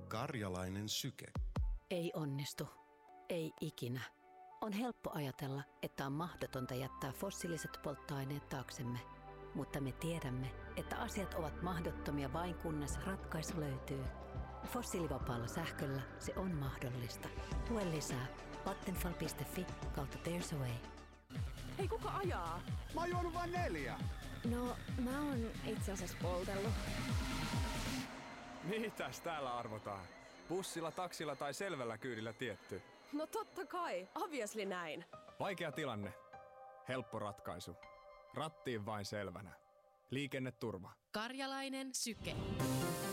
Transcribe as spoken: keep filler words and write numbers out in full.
Karjalainen syke. Ei onnistu. Ei ikinä. On helppo ajatella, että on mahdotonta jättää fossiiliset polttoaineet taaksemme. Mutta me tiedämme, että asiat ovat mahdottomia vain kunnes ratkaisu löytyy. Fossiilivapaalla sähköllä se on mahdollista. Lue lisää vattenfall piste fi kautta There's a Way. Hei, kuka ajaa? Mä oon juonut vain neljä. No, mä oon itse asiassa poltellut. Mitäs täällä arvotaan? Bussilla, taksilla tai selvällä kyydillä tietty? No totta kai, obviously näin. Vaikea tilanne. Helppo ratkaisu. Rattiin vain selvänä. Liikenneturva. Karjalainen syke.